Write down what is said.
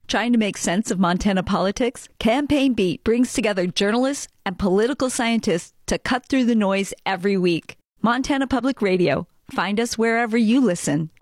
Trying to make sense of Montana politics? Campaign Beat brings together journalists and political scientists to cut through the noise every week. Montana Public Radio. Find us wherever you listen.